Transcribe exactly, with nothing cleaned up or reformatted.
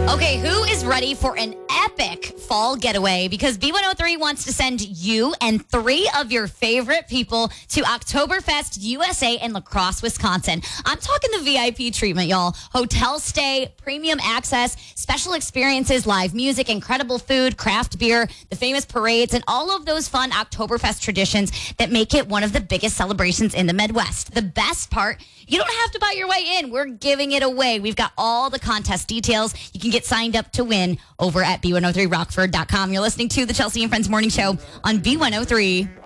Okay, who is ready for an epic fall getaway? Because B one oh three wants to send you and three of your favorite people to Oktoberfest U S A in La Crosse, Wisconsin. I'm talking the V I P treatment, y'all. Hotel stay, premium access, special experiences, live music, incredible food, craft beer, the famous parades, and all of those fun Oktoberfest traditions that make it one of the biggest celebrations in the Midwest. The best part, you don't have to buy your way in. We're giving it away. We've got all the contest details. You can get signed up to win over at B one oh three rockford dot com. You're listening to the Chelsea and Friends Morning Show on B one oh three.